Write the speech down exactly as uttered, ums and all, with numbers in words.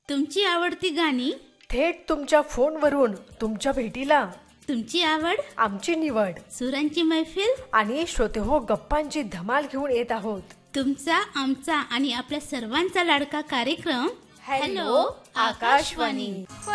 तुमची आवडती गाणी थेट तुमच्या फोनवरून तुमच्या भेटीला. तुमची आवड आमची निवड. सुरांची मैफिल आणि श्रोतेहो गप्पांची धमाल घेऊन येत आहोत. तुमचा आमचा आणि आपल्या सर्वांचा लाडका कार्यक्रम हॅलो आकाशवाणी.